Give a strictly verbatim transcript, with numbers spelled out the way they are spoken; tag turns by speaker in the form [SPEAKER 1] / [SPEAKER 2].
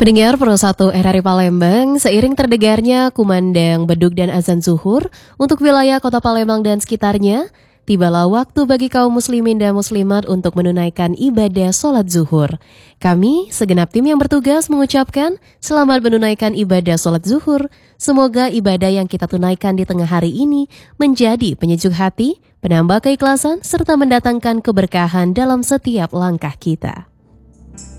[SPEAKER 1] Pendengar Pro satu R R I Palembang, seiring terdengarnya kumandang beduk dan azan zuhur untuk wilayah kota Palembang dan sekitarnya, tibalah waktu bagi kaum muslimin dan muslimat untuk menunaikan ibadah sholat zuhur. Kami, segenap tim yang bertugas mengucapkan selamat menunaikan ibadah sholat zuhur. Semoga ibadah yang kita tunaikan di tengah hari ini menjadi penyejuk hati, penambah keikhlasan, serta mendatangkan keberkahan dalam setiap langkah kita.